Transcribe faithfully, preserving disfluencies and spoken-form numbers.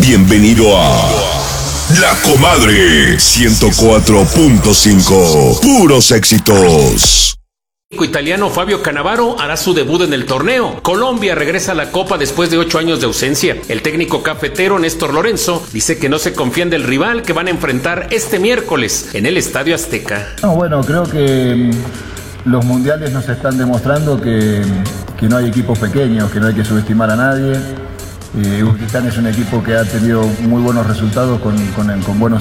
Bienvenido a La Comadre ciento cuatro punto cinco. Puros éxitos. El italiano Fabio Cannavaro hará su debut en el torneo. Colombia regresa a la Copa después de ocho años de ausencia. El técnico cafetero Néstor Lorenzo dice que no se confían del rival que van a enfrentar este miércoles en el Estadio Azteca. No, bueno, creo que los mundiales nos están demostrando que, que no hay equipos pequeños, que no hay que subestimar a nadie. Eh, Uzbekistán es un equipo que ha tenido muy buenos resultados con, con, con buenos